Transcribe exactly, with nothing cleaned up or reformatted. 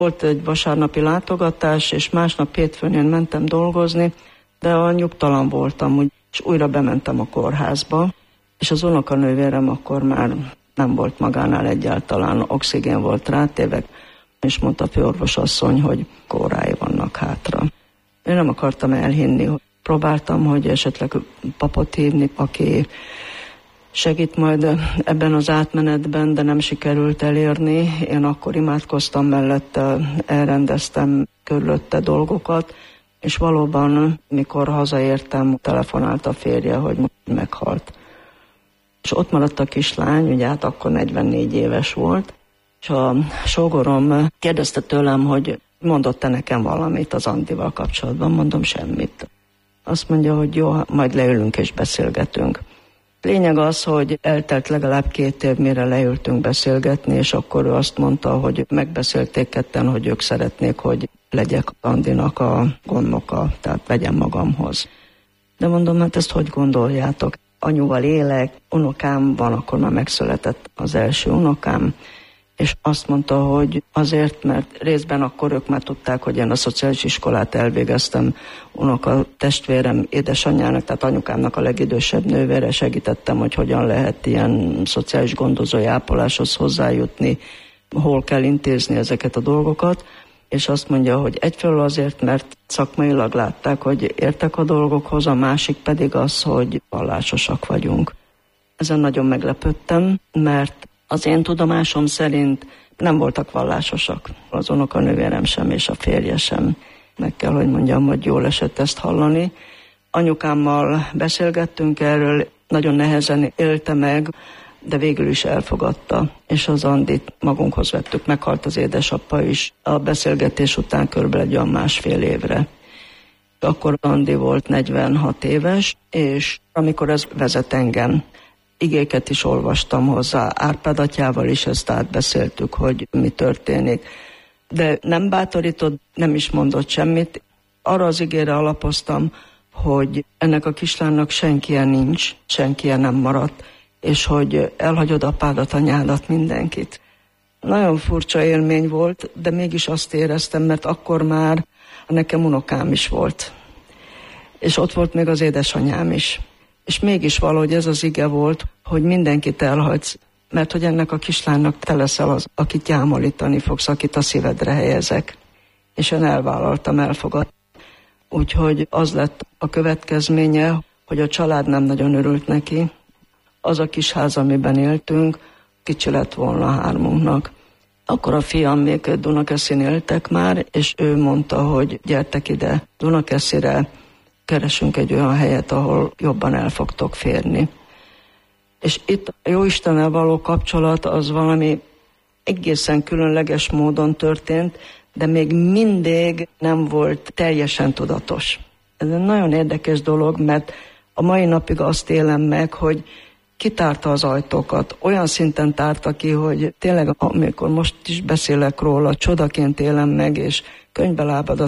Volt egy vasárnapi látogatás, és másnap hétfőn én mentem dolgozni, de a nyugtalan voltam, úgy, és újra bementem a kórházba, és az unokanővérem akkor már nem volt magánál egyáltalán, oxigén volt rátéve, és mondta a főorvosasszony, hogy kórái vannak hátra. Én nem akartam elhinni, próbáltam, hogy esetleg papot hívni, aki segít majd ebben az átmenetben, de nem sikerült elérni. Én akkor imádkoztam mellette, elrendeztem körülötte dolgokat, és valóban, mikor hazaértem, telefonált a férje, hogy meghalt. És ott maradt a kislány, ugye hát akkor negyvennégy éves volt, és a sógorom kérdezte tőlem, hogy mondott-e nekem valamit az Andival kapcsolatban, mondom semmit. Azt mondja, hogy jó, majd leülünk és beszélgetünk. Lényeg az, hogy eltelt legalább két év, mire leültünk beszélgetni, és akkor ő azt mondta, hogy megbeszélték ketten, hogy ők szeretnék, hogy legyek Andinak a gondnoka, tehát vegyem magamhoz. De mondom, hát ezt hogy gondoljátok? Anyuval élek, unokám van, akkor már megszületett az első unokám, és azt mondta, hogy azért, mert részben akkor ők már tudták, hogy én a szociális iskolát elvégeztem, unoka testvérem édesanyjának, tehát anyukámnak a legidősebb nővére segítettem, hogy hogyan lehet ilyen szociális gondozói ápoláshoz hozzájutni, hol kell intézni ezeket a dolgokat, és azt mondja, hogy egyfelől azért, mert szakmailag látták, hogy értek a dolgokhoz, a másik pedig az, hogy vallásosak vagyunk. Ezen nagyon meglepődtem, mert az én tudomásom szerint nem voltak vallásosak. Az unokanővérem sem és a férje sem. Meg kell, hogy mondjam, hogy jól esett ezt hallani. Anyukámmal beszélgettünk erről, nagyon nehezen élte meg, de végül is elfogadta, és az Andit magunkhoz vettük, meghalt az édesapa is a beszélgetés után körülbelül egy olyan másfél évre. Akkor Andi volt negyvenhat éves, és amikor ez vezet engem, igéket is olvastam hozzá, Árpád atyával is ezt átbeszéltük, hogy mi történik. De nem bátorított, nem is mondott semmit. Arra az igére alapoztam, hogy ennek a kislánynak senkien nincs, senkien nem maradt, és hogy elhagyod apádat, anyádat, mindenkit. Nagyon furcsa élmény volt, de mégis azt éreztem, mert akkor már nekem unokám is volt. És ott volt még az édesanyám is. És mégis valahogy ez az ige volt, hogy mindenkit elhagysz, mert hogy ennek a kislánynak te leszel az, akit gyámolítani fogsz, akit a szívedre helyezek. És én elvállaltam, elfogadtam. Úgyhogy az lett a következménye, hogy a család nem nagyon örült neki. Az a kis ház, amiben éltünk, kicsi lett volna hármunknak. Akkor a fiam még Dunakeszin éltek már, és ő mondta, hogy gyertek ide Dunakeszire, keresünk egy olyan helyet, ahol jobban el fogtok férni. És itt a Jóistennel való kapcsolat az valami egészen különleges módon történt, de még mindig nem volt teljesen tudatos. Ez egy nagyon érdekes dolog, mert a mai napig azt élem meg, hogy kitárta az ajtókat, olyan szinten tárta ki, hogy tényleg, amikor most is beszélek róla, csodaként élem meg, és könyvbe lábad a